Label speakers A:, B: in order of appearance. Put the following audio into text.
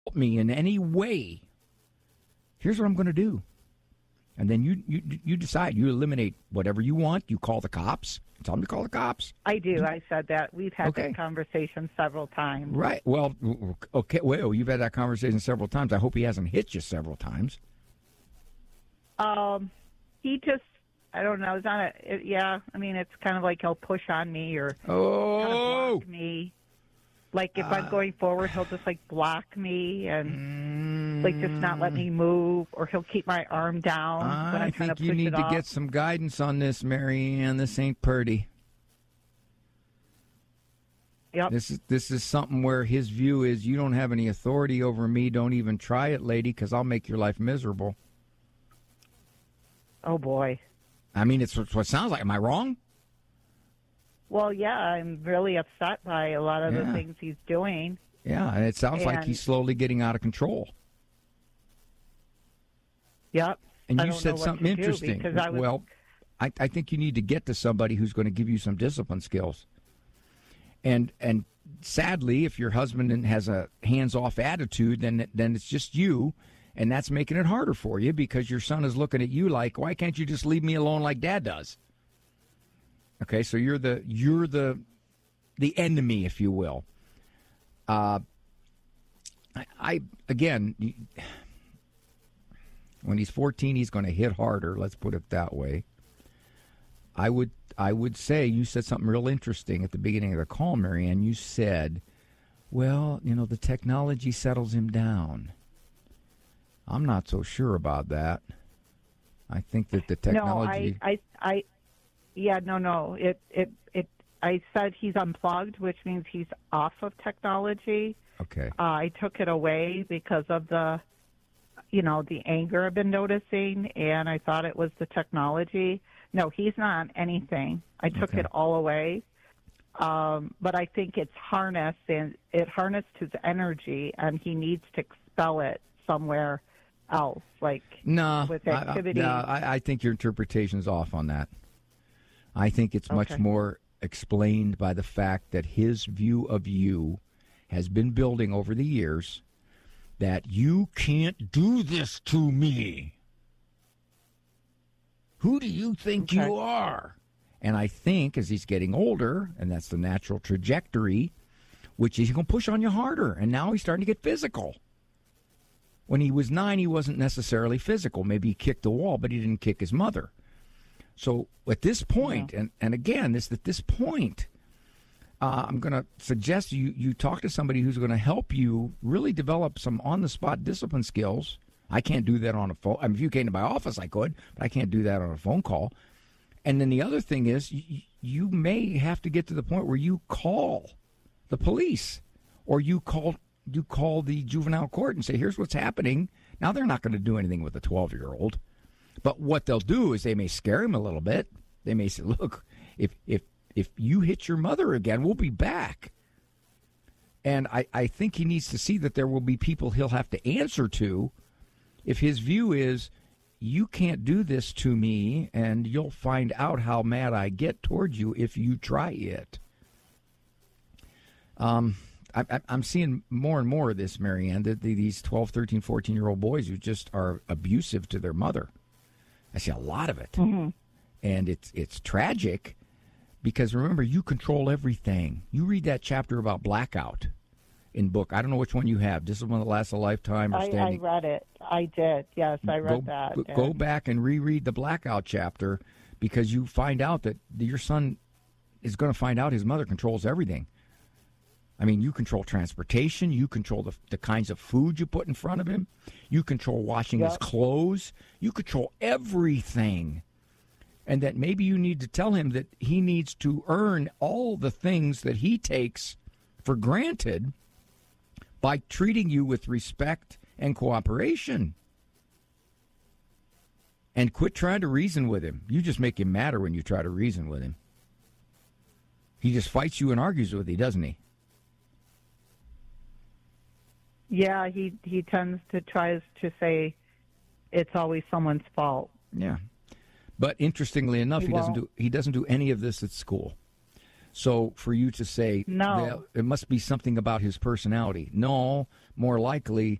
A: me in any way, here's what I'm going to do. And then you decide. You eliminate whatever you want. You call the cops. Tell them to call the cops.
B: I do. I said that. We've had that conversation several times.
A: Right. Well, okay. Well, you've had that conversation several times. I hope he hasn't hit you several times.
B: He just, I don't know. It's not I mean, it's kind of like he'll push on me or kind of block me. Like if I'm going forward, he'll just like block me and like just not let me move, or he'll keep my arm down when I'm trying to push it off. I think you need to get some guidance on this, Mary Ann. This ain't pretty. Yep.
A: This is something where his view is, you don't have any authority over me. Don't even try it, lady, because I'll make your life miserable.
B: Oh boy.
A: I mean, it's what it sounds like. Am I wrong?
B: Well, yeah, I'm really upset by a lot of the things he's doing.
A: Yeah, and it sounds like he's slowly getting out of control.
B: Yep.
A: And you said something interesting. I think you need to get to somebody who's going to give you some discipline skills. And sadly, if your husband has a hands-off attitude, then it's just you, and that's making it harder for you because your son is looking at you like, why can't you just leave me alone like Dad does? Okay, so you're the enemy, if you will. Again, when he's 14, he's going to hit harder. Let's put it that way. I would say you said something real interesting at the beginning of the call, Mary Ann. You said, well, the technology settles him down. I'm not so sure about that. I think that the technology.
B: No, I said he's unplugged, which means he's off of technology.
A: Okay.
B: I took it away because of the anger I've been noticing, and I thought it was the technology. No, he's not on anything. I took it all away. But I think it's harnessed, and it harnessed his energy, and he needs to expel it somewhere else, like with activity.
A: I think your interpretation's off on that. I think it's much more explained by the fact that his view of you has been building over the years, that you can't do this to me. Who do you think you are? And I think as he's getting older, and that's the natural trajectory, which is he's going to push on you harder. And now he's starting to get physical. When he was 9, he wasn't necessarily physical. Maybe he kicked the wall, but he didn't kick his mother. So at this point, and again, at this point, I'm going to suggest you talk to somebody who's going to help you really develop some on-the-spot discipline skills. I can't do that on a phone. I mean, if you came to my office, I could, but I can't do that on a phone call. And then the other thing is you may have to get to the point where you call the police or you call the juvenile court and say, here's what's happening. Now, they're not going to do anything with a 12-year-old. But what they'll do is they may scare him a little bit. They may say, look, if you hit your mother again, we'll be back. And I think he needs to see that there will be people he'll have to answer to if his view is, you can't do this to me, and you'll find out how mad I get towards you if you try it. I'm seeing more and more of this, Mary Ann, that these 12, 13, 14-year-old boys who just are abusive to their mother. I see a lot of it. Mm-hmm. And it's tragic because, remember, you control everything. You read that chapter about blackout in book. I don't know which one you have. Discipline That Lasts a Lifetime. Or
B: I read it. I did. Yes, I read that.
A: Go back and reread the blackout chapter because you find out that your son is going to find out his mother controls everything. I mean, you control transportation. You control the kinds of food you put in front of him. You control washing his clothes. You control everything. And that maybe you need to tell him that he needs to earn all the things that he takes for granted by treating you with respect and cooperation. And quit trying to reason with him. You just make him madder when you try to reason with him. He just fights you and argues with you, doesn't he?
B: Yeah, he tends to try to say it's always someone's fault.
A: Yeah. But interestingly enough, he doesn't do any of this at school. So for you to say,
B: No.
A: well, it must be something about his personality. No, more likely